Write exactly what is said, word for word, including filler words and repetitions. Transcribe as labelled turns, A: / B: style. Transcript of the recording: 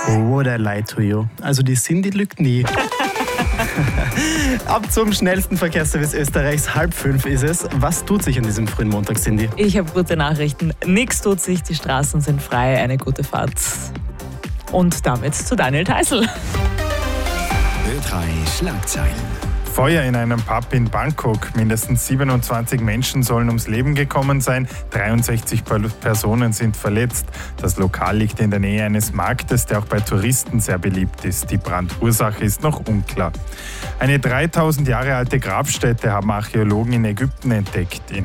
A: Would I lie to you? Also die Cindy lügt nie. Ab zum schnellsten Verkehrsservice Österreichs. Halb fünf ist es. Was tut sich an diesem frühen Montag, Cindy?
B: Ich habe gute Nachrichten. Nichts tut sich, die Straßen sind frei. Eine gute Fahrt. Und damit zu Daniel Theißl.
C: Ö drei Schlagzeilen.
D: Feuer in einem Pub in Bangkok. Mindestens siebenundzwanzig Menschen sollen ums Leben gekommen sein. dreiundsechzig Personen sind verletzt. Das Lokal liegt in der Nähe eines Marktes, der auch bei Touristen sehr beliebt ist. Die Brandursache ist noch unklar. Eine dreitausend Jahre alte Grabstätte haben Archäologen in Ägypten entdeckt. In